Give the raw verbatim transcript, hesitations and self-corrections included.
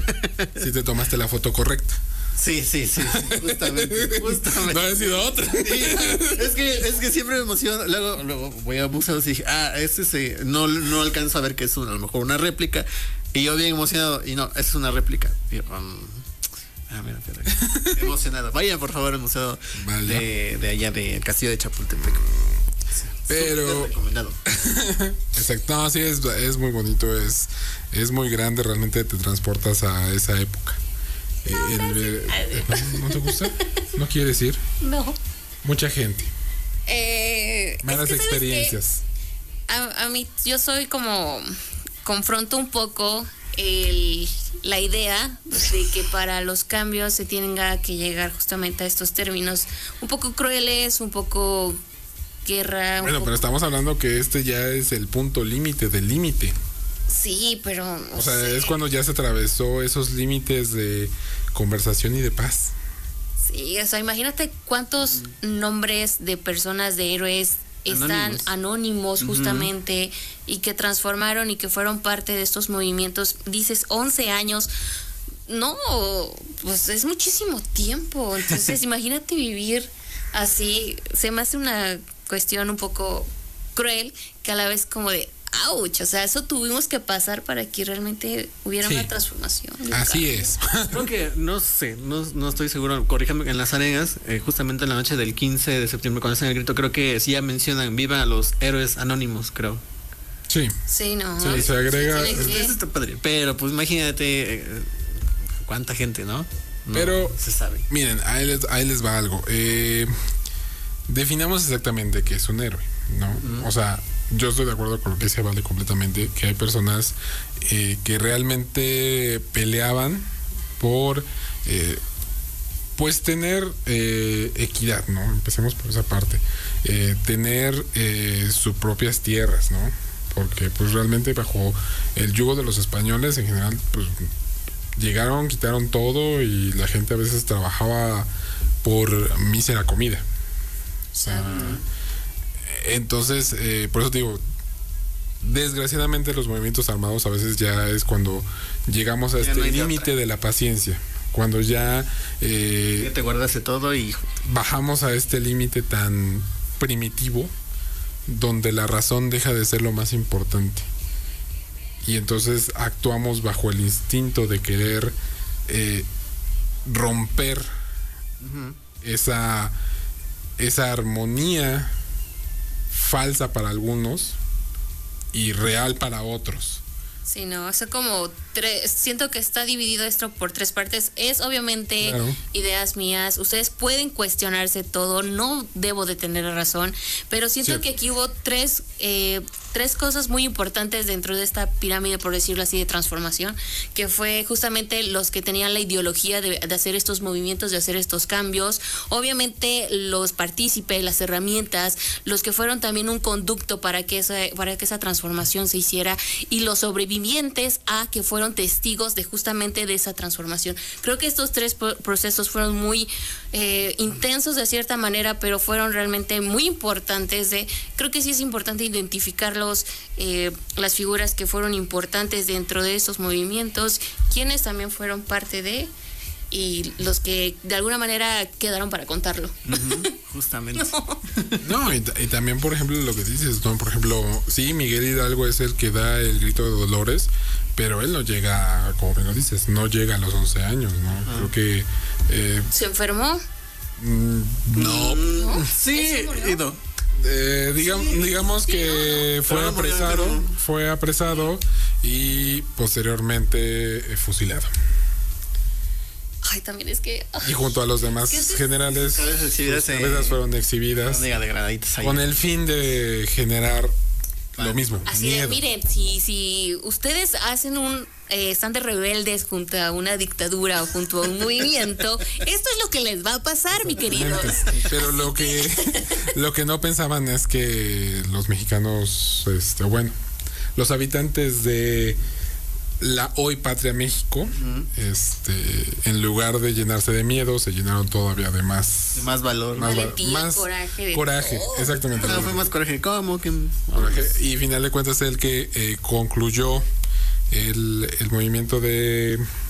Si te tomaste la foto correcta. Sí, sí, sí, sí, justamente, justamente. No ha sido otra. Sí, es que, es que siempre me emociona. Luego, luego voy a museos y dije, ah, este se, no, no alcanzo a ver que es una, a lo mejor una réplica. Y yo bien emocionado, y no, es una réplica. Y yo, um, ah, mira, mira, emocionado. Vayan por favor al museo vale. de, de allá del Castillo de Chapultepec. Pero recomendado. Exacto, no, sí es, es muy bonito, es, es muy grande, realmente te transportas a esa época. No, el, el, ¿no, ¿No te gusta? ¿No quieres ir? No. Mucha gente. Eh, Malas es que, experiencias. A, a mí, yo soy como, confronto un poco el, la idea de que para los cambios se tenga que llegar justamente a estos términos un poco crueles, un poco guerra. Bueno, un pero poco... estamos hablando que este ya es el punto límite del límite. Sí, pero... No o sea, sé. es cuando ya se atravesó esos límites de conversación y de paz. Sí, o sea, imagínate cuántos mm. nombres de personas, de héroes están anónimos, anónimos justamente, uh-huh. y que transformaron y que fueron parte de estos movimientos. Dices once años, no, pues es muchísimo tiempo. Entonces, imagínate vivir así. Se me hace una cuestión un poco cruel, que a la vez como de ouch, o sea, eso tuvimos que pasar para que realmente hubiera sí. una transformación. Así es. Creo que, no sé, no, no estoy seguro, corríjame, en Las Arenas, eh, justamente en la noche del quince de septiembre, cuando hacen el grito, creo que sí ya mencionan viva a los héroes anónimos, creo. Sí. Sí, no. Sí, se agrega. Sí, es, eso está padre. Pero pues imagínate eh, cuánta gente, ¿no? No Pero se sabe. Miren, ahí les, ahí les va algo. Eh, definamos exactamente qué es un héroe, ¿no? Uh-huh. O sea, yo estoy de acuerdo con lo que se vale completamente, que hay personas eh, que realmente peleaban por eh, pues tener eh, equidad, ¿no? Empecemos por esa parte. Eh, tener eh, sus propias tierras, ¿no? Porque pues realmente bajo el yugo de los españoles en general, pues llegaron, quitaron todo y la gente a veces trabajaba por mísera comida. O sea, entonces, eh, por eso te digo, desgraciadamente los movimientos armados a veces ya es cuando llegamos a ya este no límite de la paciencia, cuando ya, eh, ya te guardaste todo y bajamos a este límite tan primitivo donde la razón deja de ser lo más importante y entonces actuamos bajo el instinto de querer eh, romper uh-huh. esa esa armonía falsa para algunos y real para otros. Sí, no, o sea, como tres, siento que está dividido esto por tres partes. Es obviamente claro. ideas mías, ustedes pueden cuestionarse todo, no debo de tener razón, pero siento sí. que aquí hubo tres eh, tres cosas muy importantes dentro de esta pirámide, por decirlo así, de transformación, que fue justamente los que tenían la ideología de, de hacer estos movimientos, de hacer estos cambios, obviamente los partícipes, las herramientas, los que fueron también un conducto para que esa, para que esa transformación se hiciera, y los sobrevivientes a que fueron testigos de justamente de esa transformación. Creo que estos tres procesos fueron muy eh, intensos de cierta manera, pero fueron realmente muy importantes. De, creo que sí es importante identificarlos, eh, las figuras que fueron importantes dentro de estos movimientos, quienes también fueron parte de, y los que de alguna manera quedaron para contarlo. Uh-huh, justamente. No, no y, y también, por ejemplo, lo que dices, ¿no? Por ejemplo, sí, Miguel Hidalgo es el que da el grito de Dolores, pero él no llega, como bien lo dices, no llega a los once años, ¿no? Uh-huh. Creo que... Eh, ¿Se enfermó? Mm, no. ¿No? Sí, y no. Eh, digamos, sí, digamos sí, que no, no. fue apresado, fue apresado y posteriormente eh, fusilado. Ay, también es que... Oh. Y junto a los demás generales, sus cabezas fueron exhibidas con el fin de generar ah, lo mismo, así miedo. De, miren, si, si ustedes hacen un... Eh, están de rebeldes junto a una dictadura o junto a un movimiento, esto es lo que les va a pasar, mi queridos. Pero lo que lo que no pensaban es que los mexicanos, este, bueno, los habitantes de la hoy patria México, uh-huh. este, en lugar de llenarse de miedo, se llenaron todavía de más, de más valor, más, valentía, más coraje, de coraje, todo. Exactamente. No, fue más coraje, ¿cómo que? Coraje, y final de cuentas el que eh, concluyó el, el movimiento de